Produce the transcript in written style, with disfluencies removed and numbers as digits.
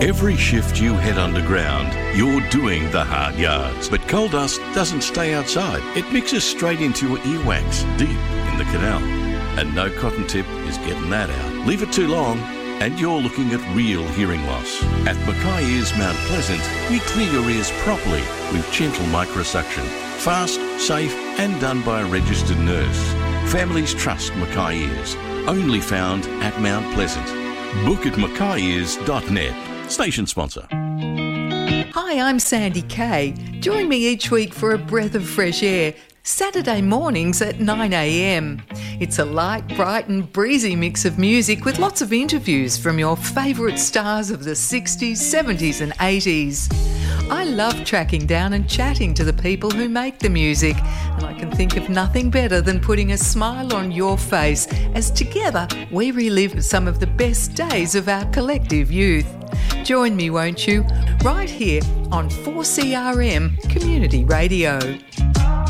Every shift you head underground, you're doing the hard yards. But coal dust doesn't stay outside. It mixes straight into your earwax, deep in the canal. And no cotton tip is getting that out. Leave it too long, and you're looking at real hearing loss. At Mackay Ears Mount Pleasant, we clear your ears properly with gentle microsuction. Fast, safe, and done by a registered nurse. Families trust Mackay Ears. Only found at Mount Pleasant. Book at mackayears.net. Station sponsor. Hi, I'm Sandy Kay. Join me each week for a breath of fresh air, Saturday mornings at 9 a.m. It's a light, bright and breezy mix of music with lots of interviews from your favourite stars of the 60s, 70s and 80s. I love tracking down and chatting to the people who make the music, and I can think of nothing better than putting a smile on your face as together we relive some of the best days of our collective youth. Join me, won't you? Right here on 4CRM Community Radio.